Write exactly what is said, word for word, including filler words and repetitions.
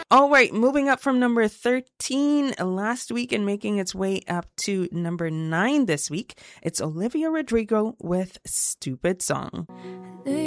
All right, moving up from number thirteen last week and making its way up to number nine this week, it's Olivia Rodrigo with Stupid Song.